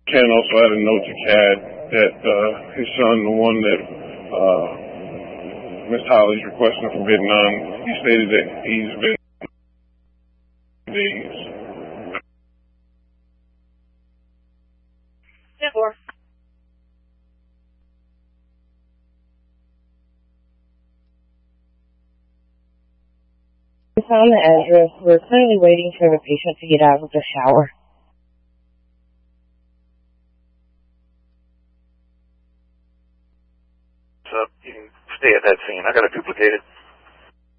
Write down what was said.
Ken also had a note to CAD that his son, the one that Miss Holly's requesting from Vietnam, he stated that he's been these. Therefore. We found the address. We're currently waiting for the patient to get out of the shower. So you can stay at that scene. I got to duplicate it.